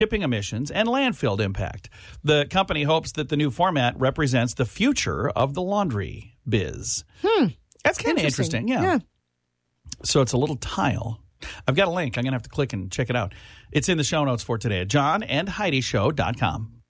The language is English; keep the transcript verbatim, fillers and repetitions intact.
shipping emissions, and landfill impact. The company hopes that the new format represents the future of the laundry biz. Hmm. That's kind of interesting. interesting. Yeah. yeah. So it's a little tile. I've got a link. I'm going to have to click and check it out. It's in the show notes for today at john and heidi show dot com.